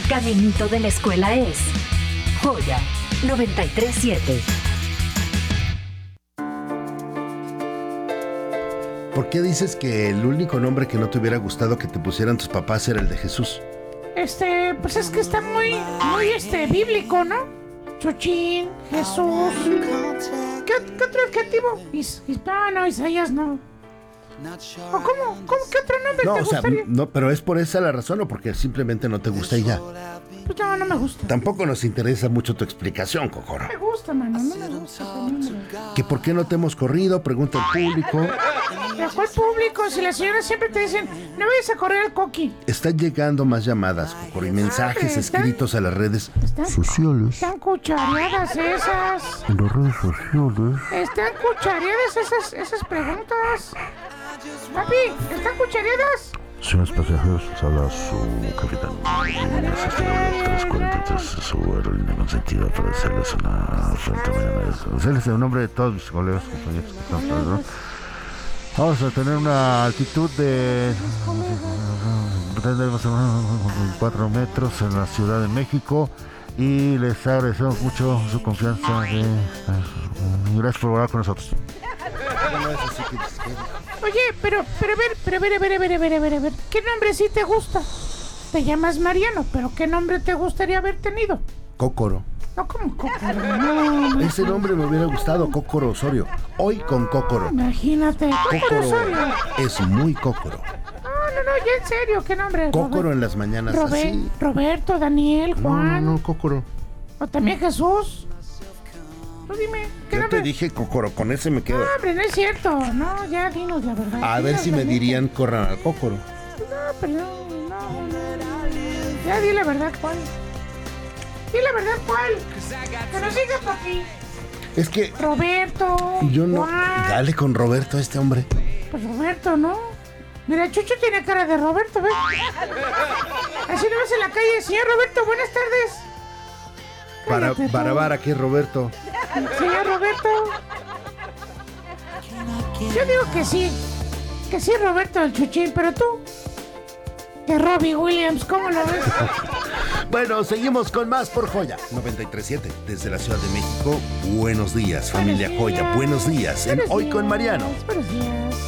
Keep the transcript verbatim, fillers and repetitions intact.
caminito de la escuela es Joya noventa y tres siete. ¿Por qué dices que el único nombre que no te hubiera gustado que te pusieran tus papás era el de Jesús? Este, pues es que está muy, muy este, bíblico, ¿no? Chuchín, Jesús. ¿Qué, qué otro adjetivo? Is, hispano, Isaías, no. ¿O cómo? ¿Cómo? ¿Qué otro nombre No, te o sea, gustaría? no, pero es por esa la razón o porque simplemente no te gusta y ya. Pues no, no me gusta. Tampoco nos interesa mucho tu explicación, Cocoro. No me gusta, mano, no me gusta ese nombre. ¿Que por qué no te hemos corrido? Pregunta el público. ¿Pero cuál público? Si las señoras siempre te dicen, no vayas a correr al coqui. Están llegando más llamadas, Cocoro, y mensajes Están- escritos a las redes Están, sociales. están cuchareadas esas. En las redes sociales. Están cuchareadas esas, esas preguntas. Papi, ¿están cuchareadas? Señores pasajeros, habla su capitán. Bienvenidos a este vuelo tres cuarenta y tres, su aerolínea consentida para hacerles una frente mañana. Hacerles el nombre de todos mis colegas, compañeros que están atrás, ¿no? Vamos a tener una altitud de cuatro metros en la Ciudad de México y les agradecemos mucho su confianza. De, gracias por volar con nosotros. Oye, pero, pero a ver, pero a ver, a ver, a ver, a ver, a ver, a ver, ¿qué nombre sí te gusta? Te llamas Mariano, pero ¿qué nombre te gustaría haber tenido? Cocoro. No, como Cocoro, no, no. Ese nombre me hubiera gustado, Cocoro Osorio. Hoy con Cocoro. Imagínate, Cocoro Cocoro Osorio. es muy Cocoro. No, no, no, ya en serio, ¿qué nombre? Cocoro en las mañanas, Robe- así. Roberto, Daniel, No, Juan. no, no, Cocoro. O también Jesús. Tú dime, ¿qué Yo nombre? te dije Cocoro, con ese me quedo. No, hombre, no es cierto. No, ya dinos la verdad. A ver Dinos si la me neta. dirían corran al Cocoro. No, pero no, no, no. Ya di la verdad cuál. Di la verdad cuál. Que nos diga, papi. Es que Roberto. yo no. Juan. Dale con Roberto a este hombre. Pues Roberto, ¿no? Mira, Chucho tiene cara de Roberto, ¿ves? Así lo ves en la calle. Señor Roberto, buenas tardes. Para, Cállate, para, tú. para, aquí Roberto. Señor Roberto. Yo digo que sí. Que sí, Roberto el Chuchín, pero tú. Que Robbie Williams, ¿cómo lo ves? Bueno, seguimos con más por Joya noventa y tres siete desde la Ciudad de México. Buenos días, familia Buenos días. Joya. Buenos días. En Buenos Hoy con días, Mariano. Buenos días.